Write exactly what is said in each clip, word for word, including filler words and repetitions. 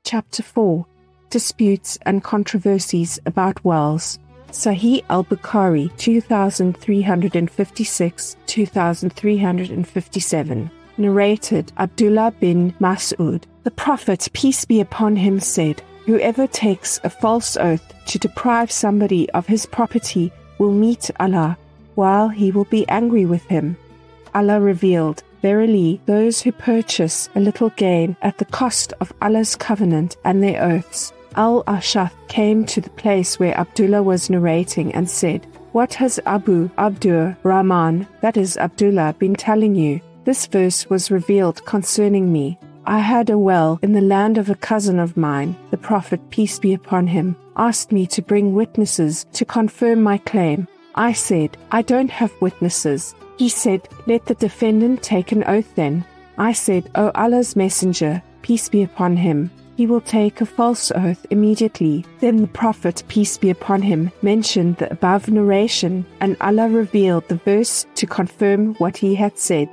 Chapter four. Disputes and Controversies about Wells. Sahih al-Bukhari two thousand three hundred fifty-six to two thousand three hundred fifty-seven. Narrated Abdullah bin Mas'ud. The Prophet, peace be upon him, said, "Whoever takes a false oath to deprive somebody of his property will meet Allah, while he will be angry with him." Allah revealed, "Verily, those who purchase a little gain at the cost of Allah's covenant and their oaths." Al-Ash'ath came to the place where Abdullah was narrating and said, "What has Abu Abdur Rahman, that is Abdullah, been telling you?" This verse was revealed concerning me. I had a well in the land of a cousin of mine. The Prophet, peace be upon him, asked me to bring witnesses to confirm my claim. I said, "I don't have witnesses." He said, "Let the defendant take an oath then." I said, "O Allah's Messenger, peace be upon him, he will take a false oath immediately." Then the Prophet, peace be upon him, mentioned the above narration, and Allah revealed the verse to confirm what he had said.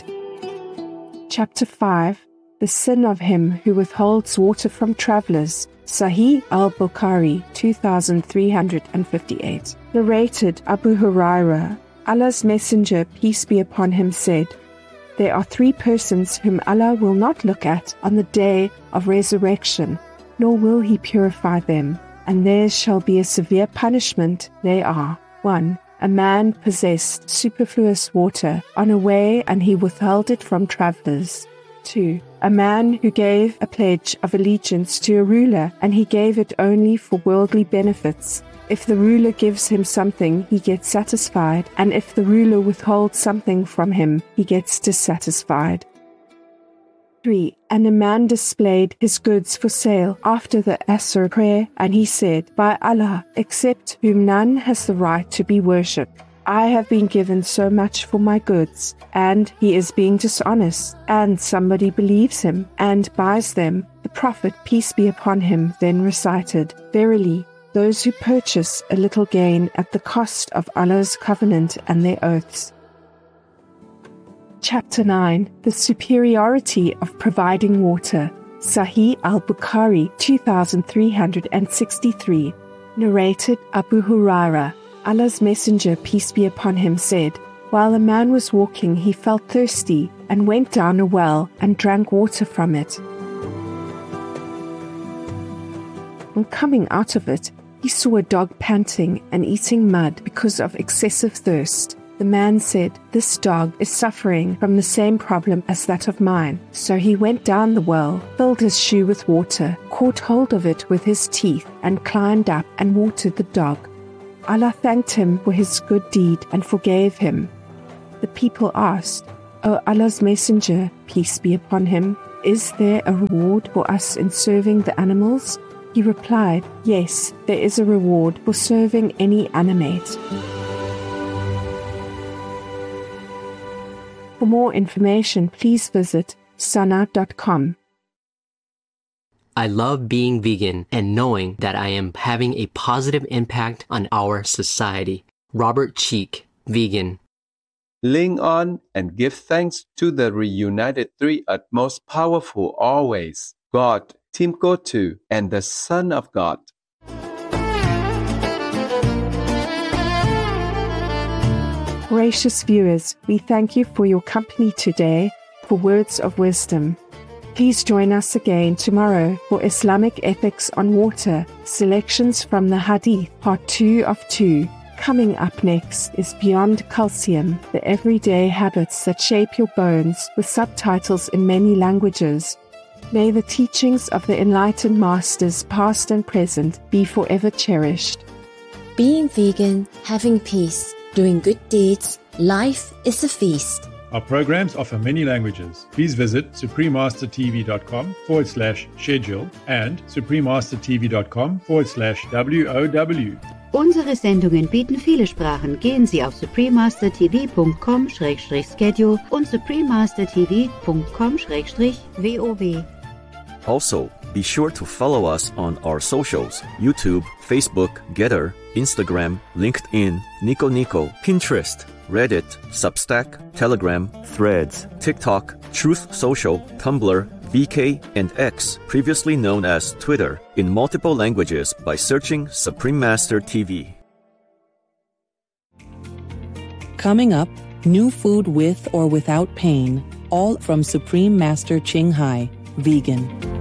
Chapter five. The sin of him who withholds water from travelers. Sahih al-Bukhari two thousand three hundred fifty-eight. Narrated Abu Hurairah. Allah's Messenger, peace be upon him, said, "There are three persons whom Allah will not look at on the day of resurrection, nor will he purify them, and theirs shall be a severe punishment. They are: one, a man possessed superfluous water on a way and he withheld it from travelers. Two, a man who gave a pledge of allegiance to a ruler and he gave it only for worldly benefits. If the ruler gives him something, he gets satisfied, and if the ruler withholds something from him, he gets dissatisfied. Three, and a man displayed his goods for sale after the Asr prayer, and he said, "By Allah, except whom none has the right to be worshipped, I have been given so much for my goods," and he is being dishonest, and somebody believes him and buys them. The Prophet, peace be upon him, then recited, "Verily, those who purchase a little gain at the cost of Allah's covenant and their oaths." Chapter nine. The superiority of providing water. Sahih al-Bukhari two thousand three hundred sixty-three. Narrated Abu Hurairah. Allah's Messenger, peace be upon him, said, "While a man was walking, he felt thirsty and went down a well and drank water from it. On coming out of it, he saw a dog panting and eating mud because of excessive thirst. The man said, 'This dog is suffering from the same problem as that of mine.' So he went down the well, filled his shoe with water, caught hold of it with his teeth, and climbed up and watered the dog. Allah thanked him for his good deed and forgave him. The people asked, 'O Allah's Messenger, peace be upon him, is there a reward for us in serving the animals?' He replied, 'Yes, there is a reward for serving any animate.'" For more information, please visit sana dot com. I love being vegan and knowing that I am having a positive impact on our society. Robert Cheek, vegan. Lean on and give thanks to the reunited three at most powerful always, God, Team Gotu, and the Son of God. Gracious viewers, we thank you for your company today for Words of Wisdom. Please join us again tomorrow for Islamic Ethics on Water, selections from the Hadith, part two of two. Coming up next is Beyond Calcium, the everyday habits that shape your bones, with subtitles in many languages. May the teachings of the enlightened masters, past and present, be forever cherished. Being vegan, having peace, doing good deeds, life is a feast. Our programs offer many languages. Please visit suprememastertv.com forward slash schedule and suprememastertv.com forward slash WOW. Unsere Sendungen bieten viele Sprachen. Gehen Sie auf suprememastertv.com slash schedule und suprememastertv.com slash WOW. Also, be sure to follow us on our socials: YouTube, Facebook, Getter, Instagram, LinkedIn, Nico Nico, Pinterest, Reddit, Substack, Telegram, Threads, TikTok, Truth Social, Tumblr, V K, and X, previously known as Twitter, in multiple languages by searching Supreme Master T V. Coming up, new food with or without pain, all from Supreme Master Ching Hai, vegan.